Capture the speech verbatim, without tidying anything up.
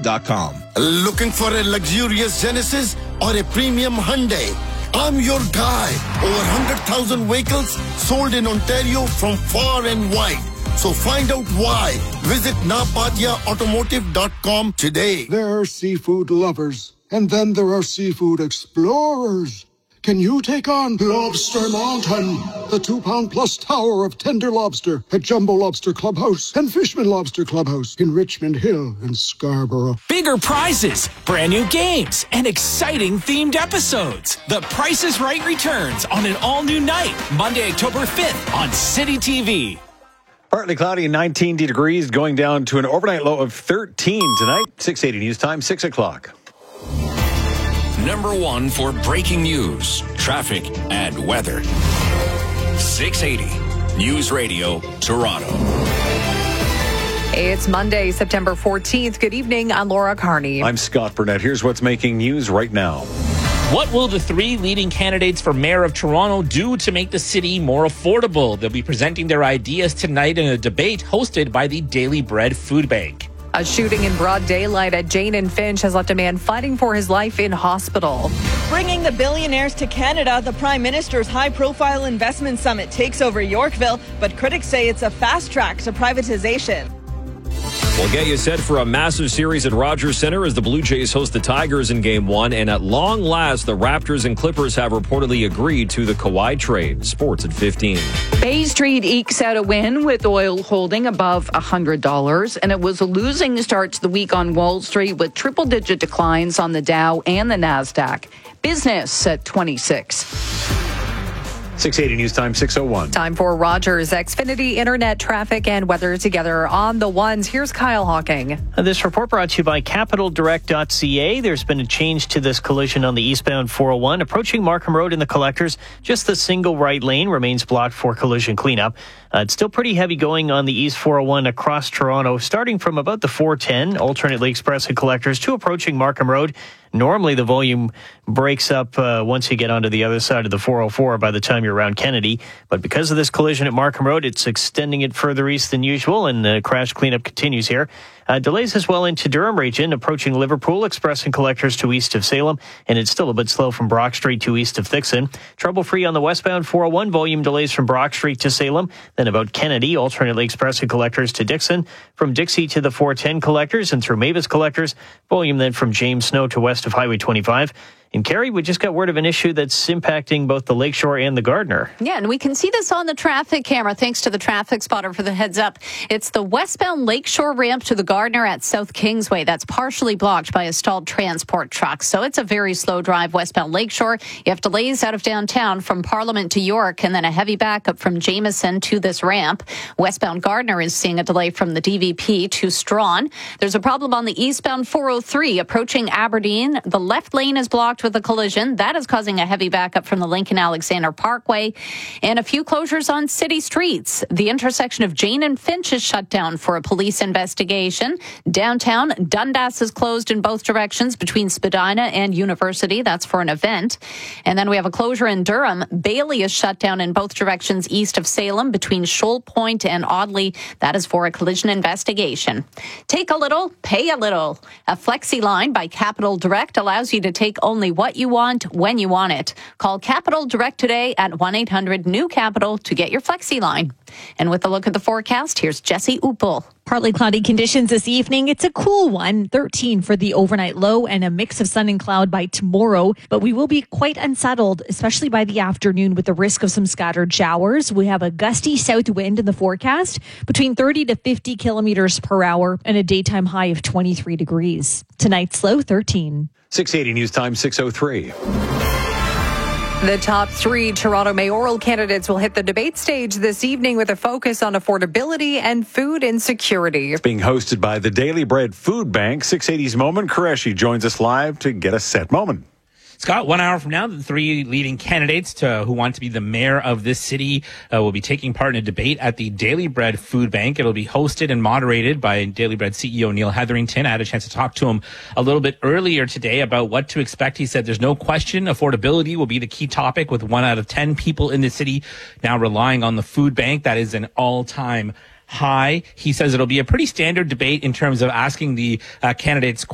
dot com. Looking for a luxurious Genesis or a premium Hyundai? I'm your guy. Over one hundred thousand vehicles sold in Ontario from far and wide. So find out why. Visit napatia automotive dot com today. There are seafood lovers, and then there are seafood explorers. Can you take on Lobster Mountain, the two-pound plus tower of tender lobster at Jumbo Lobster Clubhouse and Fishman Lobster Clubhouse in Richmond Hill and Scarborough? Bigger prizes, brand new games, and exciting themed episodes. The Price is Right returns on an all-new night, Monday, October fifth on City T V. Partly cloudy and nineteen degrees, going down to an overnight low of thirteen tonight. six eighty News Time, six o'clock. Number one for breaking news, traffic, and weather. six eighty News Radio, Toronto. It's Monday, September fourteenth. Good evening. I'm Laura Carney. I'm Scott Burnett. Here's what's making news right now. What will the three leading candidates for mayor of Toronto do to make the city more affordable? They'll be presenting their ideas tonight in a debate hosted by the Daily Bread Food Bank. A shooting in broad daylight at Jane and Finch has left a man fighting for his life in hospital. Bringing the billionaires to Canada, the Prime Minister's high-profile investment summit takes over Yorkville, but critics say it's a fast track to privatization. We'll get you set for a massive series at Rogers Centre as the Blue Jays host the Tigers in Game one. And at long last, the Raptors and Clippers have reportedly agreed to the Kawhi trade. Sports at fifteen. Bay Street ekes out a win with oil holding above one hundred dollars. And it was a losing start to the week on Wall Street with triple-digit declines on the Dow and the NASDAQ. Business at twenty-six. six eighty News Time, six oh one. Time for Rogers Xfinity Internet traffic and weather together on the ones. Here's Kyle Hawking. This report brought to you by capital direct dot c a. There's been a change to this collision on the eastbound four oh one. Approaching Markham Road in the collectors, just the single right lane remains blocked for collision cleanup. Uh, it's still pretty heavy going on the east four oh one across Toronto, starting from about the four ten, alternately express and collectors, to approaching Markham Road. Normally, the volume breaks up uh, once you get onto the other side of the four oh four by the time you're around Kennedy. But because of this collision at Markham Road, it's extending it further east than usual, and the crash cleanup continues here. Uh, delays as well into Durham region, approaching Liverpool, express and collectors to east of Salem, and it's still a bit slow from Brock Street to east of Thixon. Trouble-free on the westbound four oh one, volume delays from Brock Street to Salem, then about Kennedy, alternately express and collectors to Dixon, from Dixie to the four ten collectors, and through Mavis collectors, volume then from James Snow to west of Highway twenty-five. In Kerry, we just got word of an issue that's impacting both the Lakeshore and the Gardiner. Yeah, and we can see this on the traffic camera, thanks to the traffic spotter for the heads up. It's the westbound Lakeshore ramp to the Gardiner at South Kingsway. That's partially blocked by a stalled transport truck. So it's a very slow drive westbound Lakeshore. You have delays out of downtown from Parliament to York, and then a heavy backup from Jameson to this ramp. Westbound Gardiner is seeing a delay from the D V P to Strawn. There's a problem on the eastbound four oh three approaching Aberdeen. The left lane is blocked with a collision. That is causing a heavy backup from the Lincoln Alexander Parkway, and a few closures on city streets. The intersection of Jane and Finch is shut down for a police investigation. Downtown, Dundas is closed in both directions between Spadina and University. That's for an event. And then we have a closure in Durham. Bailey is shut down in both directions east of Salem between Shoal Point and Audley. That is for a collision investigation. Take a little, pay a little. A Flexi line by Capital Direct allows you to take only what you want when you want it. Call Capital Direct today at one eight hundred new capital to get your Flexi line. And with a look at the forecast, here's Jesse Upel. Partly cloudy conditions this evening. It's a cool one, thirteen for the overnight low and a mix of sun and cloud by tomorrow. But we will be quite unsettled, especially by the afternoon with the risk of some scattered showers. We have a gusty south wind in the forecast between thirty to fifty kilometers per hour and a daytime high of twenty-three degrees. Tonight's low thirteen. six eighty News Time, six oh three. The top three Toronto mayoral candidates will hit the debate stage this evening with a focus on affordability and food insecurity. It's being hosted by the Daily Bread Food Bank. six eighty's Moment Qureshi joins us live to get a set moment. Scott, one hour from now, the three leading candidates to, who want to be the mayor of this city uh, will be taking part in a debate at the Daily Bread Food Bank. It'll be hosted and moderated by Daily Bread C E O Neil Hetherington. I had a chance to talk to him a little bit earlier today about what to expect. He said there's no question affordability will be the key topic, with one out of ten people in the city now relying on the food bank. That is an all-time high. He says it'll be a pretty standard debate in terms of asking the uh, candidates